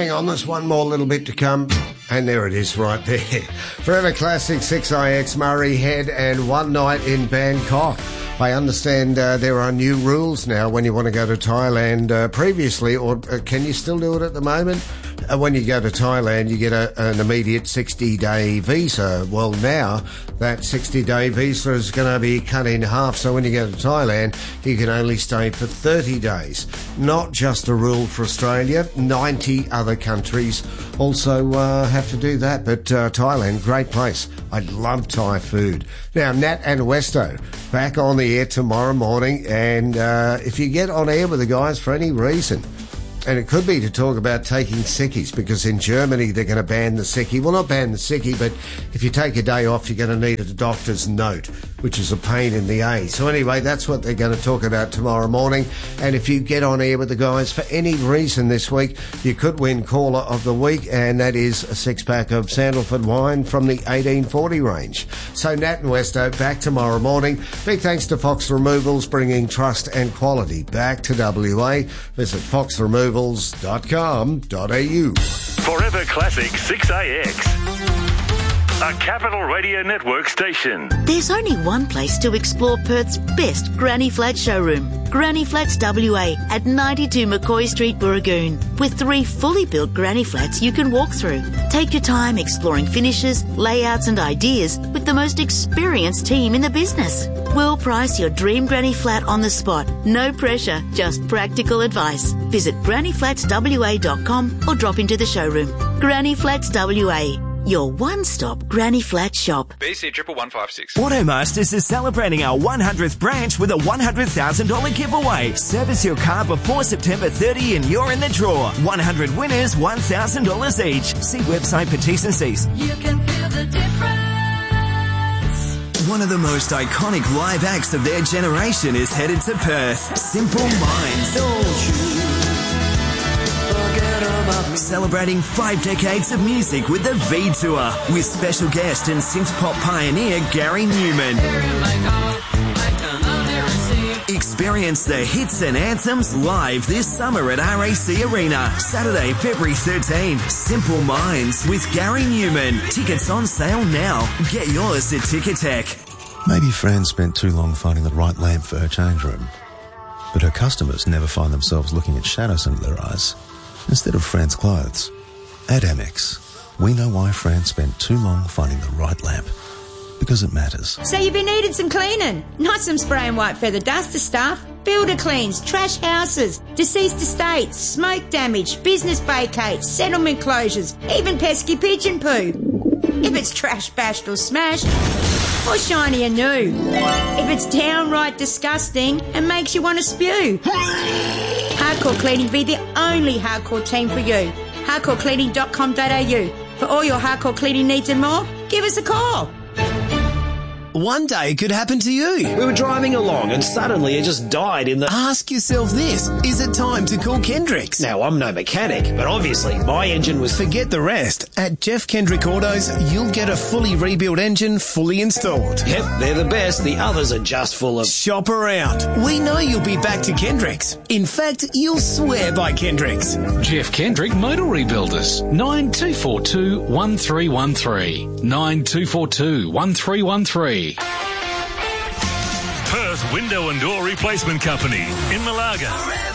Hang on, there's one more little bit to come. And there it is right there. Forever Classic, 6IX, Murray Head, and One Night in Bangkok. I understand there are new rules now when you want to go to Thailand. Previously, or can you still do it at the moment? When you go to Thailand, you get an immediate 60-day visa. Well, now that 60-day visa is going to be cut in half. So when you go to Thailand, you can only stay for 30 days. Not just a rule for Australia. 90 other countries also have to do that. But Thailand, great place. I love Thai food. Now, Nat and Westo back on the air tomorrow morning. And if you get on air with the guys for any reason, and it could be to talk about taking sickies, because in Germany they're going to ban the sickie. Well, not ban the sickie, but if you take a day off, you're going to need a doctor's note, which is a pain in the A. So anyway, that's what they're going to talk about tomorrow morning. And if you get on air with the guys for any reason this week, you could win Caller of the Week, and that is a 6-pack of Sandalford wine from the 1840 range. So Nat and Westo back tomorrow morning. Big thanks to Fox Removals, bringing trust and quality back to WA. Visit foxremovals.com.au. Forever Classic 6AX. A Capital Radio Network station. There's only one place to explore Perth's best Granny Flat showroom. Granny Flats WA at 92 McCoy Street, Burragoon. With 3 fully built Granny Flats you can walk through. Take your time exploring finishes, layouts and ideas with the most experienced team in the business. We'll price your dream Granny Flat on the spot. No pressure, just practical advice. Visit grannyflatswa.com or drop into the showroom. Granny Flats WA. Your one-stop Granny Flat shop. BC 11156. Automasters is celebrating our 100th branch with a $100,000 giveaway. Service your car before September 30 and you're in the draw. 100 winners, $1,000 each. See website for T's and C's. You can feel the difference. One of the most iconic live acts of their generation is headed to Perth. Simple Minds. Don't you forget about me. Celebrating 5 decades of music with the V Tour, with special guest and synth pop pioneer Gary Newman. Experience the hits and anthems live this summer at RAC Arena. Saturday, February 13. Simple Minds with Gary Newman. Tickets on sale now. Get yours at Ticketek. Maybe Fran spent too long finding the right lamp for her change room, but her customers never find themselves looking at shadows under their eyes instead of Fran's clothes. At Amex, we know why Fran spent too long finding the right lamp. Because it matters. So you've been needing some cleaning, not some spray and white feather duster stuff. Builder cleans, trash houses, deceased estates, smoke damage, business vacates, settlement closures, even pesky pigeon poo. If it's trash bashed or smashed, or shiny and new. If it's downright disgusting and makes you want to spew. Hardcore Cleaning be the only hardcore team for you. hardcorecleaning.com.au. For all your hardcore cleaning needs and more, give us a call. One day could happen to you. We were driving along and suddenly it just died in the... Ask yourself this, is it time to call Kendricks? Now, I'm no mechanic, but obviously my engine was... Forget the rest. At Jeff Kendrick Autos, you'll get a fully rebuilt engine fully installed. Yep, they're the best. The others are just full of... Shop around. We know you'll be back to Kendricks. In fact, you'll swear by Kendricks. Jeff Kendrick Motor Rebuilders. 9242 1313. 9242 1313. Perth Window and Door Replacement Company in Malaga.